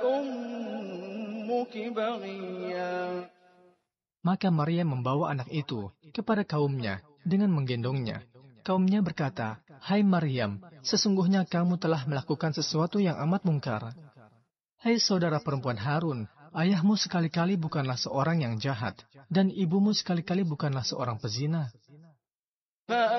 أمك بغيا. Maka Maryam membawa anak itu kepada kaumnya dengan menggendongnya. Kaumnya berkata, "Hai Maryam, sesungguhnya kamu telah melakukan sesuatu yang amat mungkar. Hai saudara perempuan Harun, ayahmu sekali-kali bukanlah seorang yang jahat, dan ibumu sekali-kali bukanlah seorang pezina."